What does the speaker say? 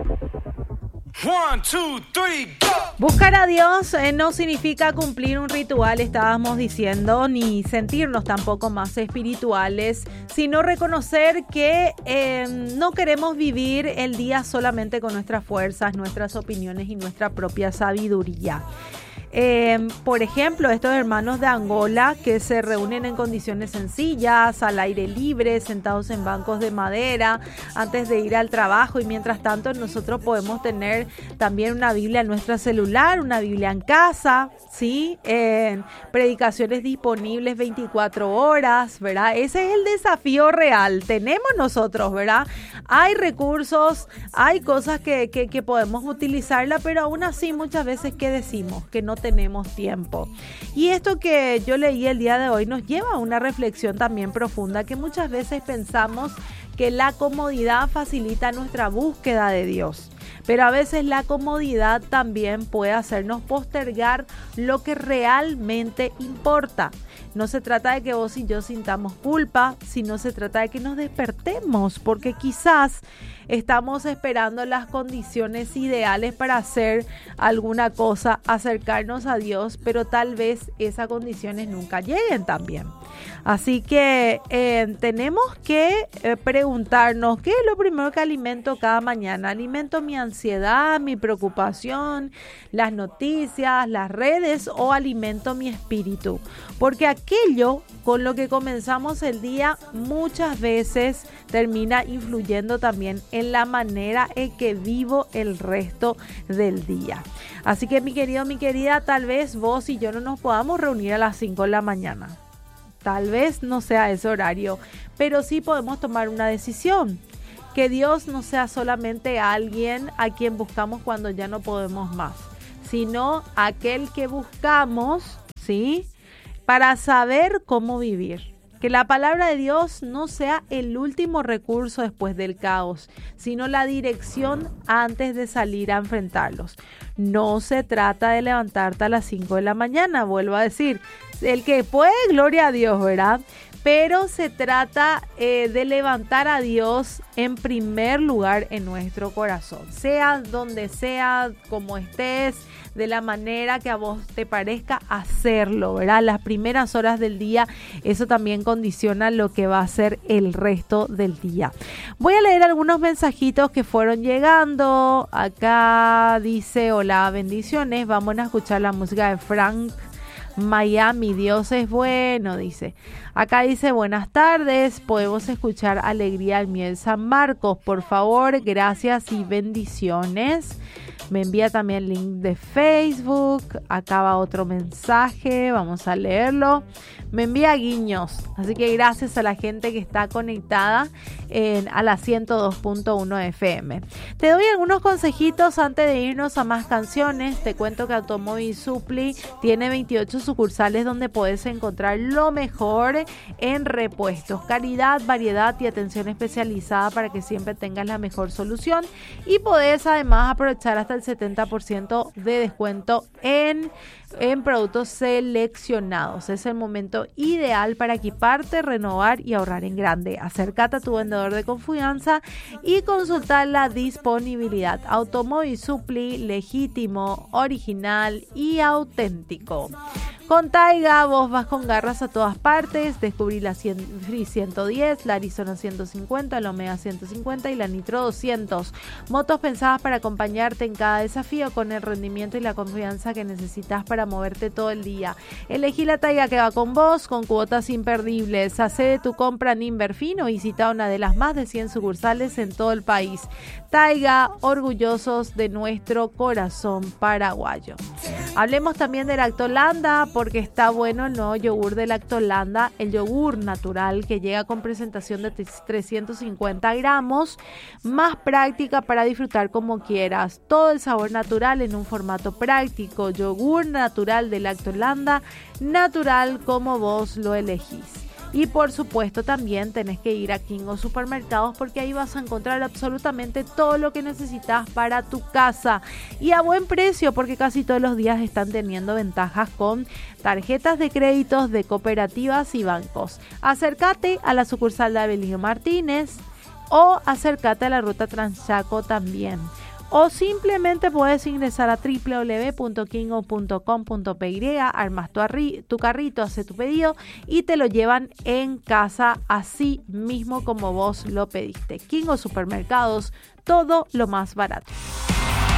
1, 2, 3, go. Buscar a Dios no significa cumplir un ritual, estábamos diciendo, ni sentirnos tampoco más espirituales, sino reconocer que no queremos vivir el día solamente con nuestras fuerzas, nuestras opiniones y nuestra propia sabiduría. Por ejemplo, estos hermanos de Angola que se reúnen en condiciones sencillas, al aire libre, sentados en bancos de madera antes de ir al trabajo, y mientras tanto nosotros podemos tener también una Biblia en nuestro celular, una Biblia en casa, ¿sí? Predicaciones disponibles 24 horas, ¿verdad? Ese es el desafío real. Tenemos nosotros, ¿verdad? Hay recursos, hay cosas que podemos utilizarla, pero aún así muchas veces, ¿qué decimos? Que no tenemos tiempo. Y esto que yo leí el día de hoy nos lleva a una reflexión también profunda, que muchas veces pensamos que la comodidad facilita nuestra búsqueda de Dios. Pero a veces la comodidad también puede hacernos postergar lo que realmente importa. No se trata de que vos y yo sintamos culpa, sino se trata de que nos despertemos, porque quizás estamos esperando las condiciones ideales para hacer alguna cosa, acercarnos a Dios, pero tal vez esas condiciones nunca lleguen también. Así que tenemos que preguntarnos, ¿qué es lo primero que alimento cada mañana? ¿Alimento mi ansiedad, mi preocupación, las noticias, las redes, o alimento mi espíritu? Porque aquello con lo que comenzamos el día muchas veces termina influyendo también en la manera en que vivo el resto del día. Así que mi querido, mi querida, tal vez vos y yo no nos podamos reunir a las 5 de la mañana. Tal vez no sea ese horario, pero sí podemos tomar una decisión. Que Dios no sea solamente alguien a quien buscamos cuando ya no podemos más, sino aquel que buscamos, ¿sí?, para saber cómo vivir. Que la palabra de Dios no sea el último recurso después del caos, sino la dirección antes de salir a enfrentarlos. No se trata de levantarte a las 5 de la mañana, vuelvo a decir. El que puede, gloria a Dios, ¿verdad? Pero se trata de levantar a Dios en primer lugar en nuestro corazón. Sea donde sea, como estés, de la manera que a vos te parezca hacerlo, ¿verdad? Las primeras horas del día, eso también condiciona lo que va a ser el resto del día. Voy a leer algunos mensajitos que fueron llegando. Acá dice, hola, bendiciones. Vamos a escuchar la música de Frank Miami, Dios es bueno, dice. Acá dice, buenas tardes, podemos escuchar Alegría al Miel San Marcos, por favor, gracias y bendiciones. Me envía también el link de Facebook. Acá va otro mensaje, vamos a leerlo. Me envía guiños, así que gracias a la gente que está conectada a la 102.1 FM. Te doy algunos consejitos antes de irnos a más canciones. Te cuento que Automóvil Supply tiene 28 sucursales donde puedes encontrar lo mejor en repuestos, calidad, variedad y atención especializada para que siempre tengas la mejor solución, y podés además aprovechar hasta el 70% de descuento en productos seleccionados. Es el momento ideal para equiparte, renovar y ahorrar en grande. Acércate a tu vendedor de confianza y consultar la disponibilidad. Automóvil Supply, legítimo, original y auténtico. Con Taiga vos vas con garras a todas partes. Descubrí la Free 110, la Arizona 150, la Omega 150 y la Nitro 200. Motos pensadas para acompañarte en cada desafío con el rendimiento y la confianza que necesitas para moverte todo el día. Elegí la Taiga que va con vos, con cuotas imperdibles. Hacé de tu compra en Inverfin o visita una de las más de 100 sucursales en todo el país. Taiga, orgullosos de nuestro corazón paraguayo. Hablemos también de Lactolanda, porque está bueno el nuevo yogur de Lactolanda, el yogur natural que llega con presentación de 350 gramos, más práctica para disfrutar como quieras. Todo el sabor natural en un formato práctico. Yogur natural de Lactolanda, natural como vos lo elegís. Y por supuesto también tenés que ir a Kingo Supermercados, porque ahí vas a encontrar absolutamente todo lo que necesitas para tu casa y a buen precio, porque casi todos los días están teniendo ventajas con tarjetas de créditos de cooperativas y bancos. Acércate a la sucursal de Avelino Martínez o acércate a la ruta Transchaco también. o simplemente puedes ingresar a www.kingo.com.py, armas tu carrito, haces tu pedido y te lo llevan en casa así mismo como vos lo pediste. Kingo Supermercados, todo lo más barato.